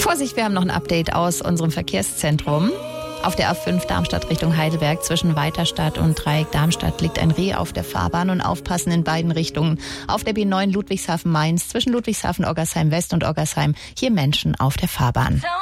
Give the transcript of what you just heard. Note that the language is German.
Vorsicht, wir haben noch ein Update aus unserem Verkehrszentrum. Auf der A5 Darmstadt Richtung Heidelberg zwischen Weiterstadt und Dreieck Darmstadt liegt ein Reh auf der Fahrbahn und aufpassen in beiden Richtungen. Auf der B9 Ludwigshafen-Mainz zwischen Ludwigshafen-Oggersheim West und Oggersheim hier Menschen auf der Fahrbahn.